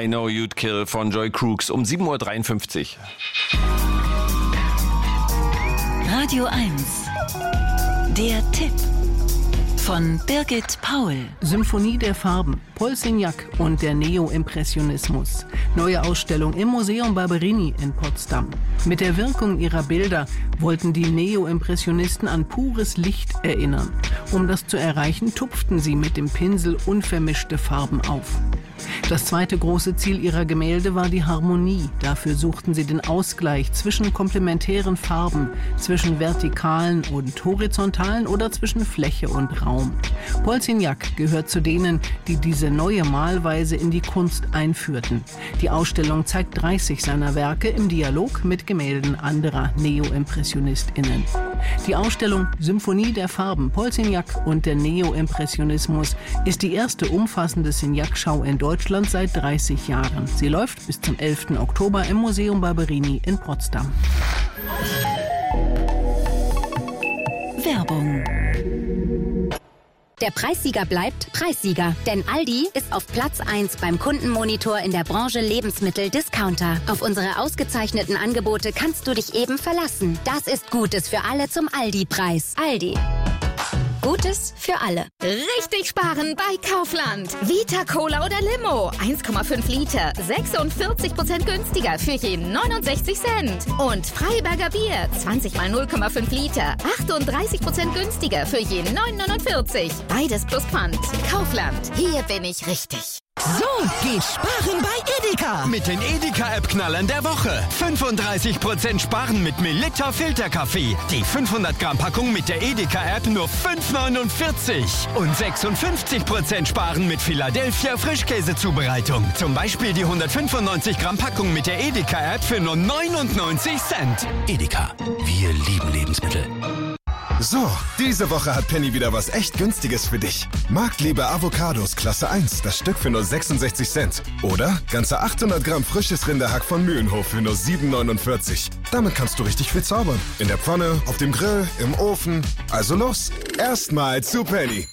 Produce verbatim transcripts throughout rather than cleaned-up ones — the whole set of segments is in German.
I Know You'd Kill von Joy Crooks um sieben Uhr dreiundfünfzig. Radio eins. Der Tipp von Birgit Paul. Symphonie der Farben, Paul Signac und der Neo-Impressionismus. Neue Ausstellung im Museum Barberini in Potsdam. Mit der Wirkung ihrer Bilder wollten die Neo-Impressionisten an pures Licht erinnern. Um das zu erreichen, tupften sie mit dem Pinsel unvermischte Farben auf. Das zweite große Ziel ihrer Gemälde war die Harmonie. Dafür suchten sie den Ausgleich zwischen komplementären Farben, zwischen vertikalen und horizontalen oder zwischen Fläche und Raum. Paul Signac gehört zu denen, die diese neue Malweise in die Kunst einführten. Die Ausstellung zeigt dreißig seiner Werke im Dialog mit Gemälden anderer Neo-ImpressionistInnen. Die Ausstellung Symphonie der Farben, Paul Signac und der Neo-Impressionismus ist die erste umfassende Signac-Schau in Deutschland seit dreißig Jahren. Sie läuft bis zum elften Oktober im Museum Barberini in Potsdam. Werbung. Der Preissieger bleibt Preissieger, denn Aldi ist auf Platz eins beim Kundenmonitor in der Branche Lebensmittel-Discounter. Auf unsere ausgezeichneten Angebote kannst du dich eben verlassen. Das ist Gutes für alle zum Aldi-Preis. Aldi. Gutes für alle. Richtig sparen bei Kaufland. Vita Cola oder Limo. eins Komma fünf Liter. sechsundvierzig Prozent günstiger für jeden neunundsechzig Cent. Und Freiberger Bier. zwanzig mal null Komma fünf Liter. achtunddreißig Prozent günstiger für jeden neun neunundvierzig. Beides plus Pfand. Kaufland. Hier bin ich richtig. So geht Sparen bei Edeka. Mit den Edeka-App-Knallern der Woche. fünfunddreißig Prozent Sparen mit Melitta Filterkaffee. Die fünfhundert Gramm Packung mit der Edeka-App nur fünf neunundvierzig. Und sechsundfünfzig Prozent Sparen mit Philadelphia Frischkäsezubereitung. Zum Beispiel die hundertfünfundneunzig Gramm Packung mit der Edeka-App für nur neunundneunzig Cent. Edeka, wir lieben Lebensmittel. So, diese Woche hat Penny wieder was echt Günstiges für dich. Marktliebe Avocados Klasse eins, das Stück für nur sechsundsechzig Cent. Oder ganze achthundert Gramm frisches Rinderhack von Mühlenhof für nur sieben neunundvierzig. Damit kannst du richtig viel zaubern. In der Pfanne, auf dem Grill, im Ofen. Also los, erstmal zu Penny.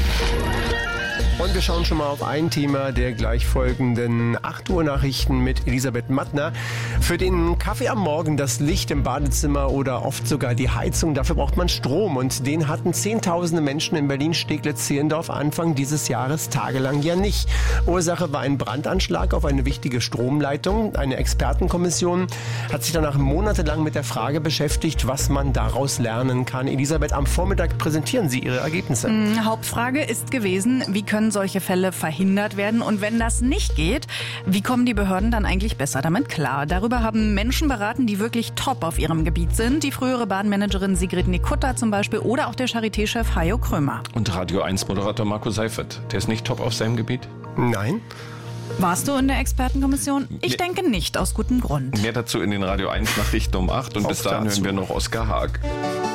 Und wir schauen schon mal auf ein Thema der gleich folgenden acht Uhr Nachrichten mit Elisabeth Mattner. Für den Kaffee am Morgen, das Licht im Badezimmer oder oft sogar die Heizung, dafür braucht man Strom. Und den hatten Zehntausende Menschen in Berlin-Steglitz-Zehlendorf Anfang dieses Jahres tagelang ja nicht. Ursache war ein Brandanschlag auf eine wichtige Stromleitung. Eine Expertenkommission hat sich danach monatelang mit der Frage beschäftigt, was man daraus lernen kann. Elisabeth, am Vormittag präsentieren Sie Ihre Ergebnisse. Mhm, Hauptfrage ist gewesen, wie können solche Fälle verhindert werden? Und wenn das nicht geht, wie kommen die Behörden dann eigentlich besser damit klar? Darüber haben Menschen beraten, die wirklich top auf ihrem Gebiet sind. Die frühere Bahnmanagerin Sigrid Nikutta zum Beispiel oder auch der Charité-Chef Hajo Krömer. Und Radio eins Moderator Marco Seifert, der ist nicht top auf seinem Gebiet? Nein. Warst du in der Expertenkommission? Ich nee. denke nicht, aus gutem Grund. Mehr dazu in den Radio eins Nachrichten um acht und Auf bis dahin dazu. hören wir noch Oskar Haag.